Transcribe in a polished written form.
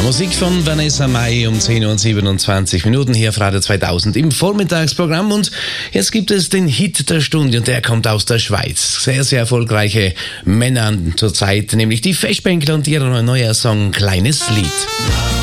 Musik von Vanessa Mai um 10:27 Uhr hier auf Radio 2000 im Vormittagsprogramm. Und jetzt gibt es den Hit der Stunde und der kommt aus der Schweiz. Sehr, sehr erfolgreiche Männer zurzeit, nämlich die Festbänkler und ihr neuer Song Kleines Lied.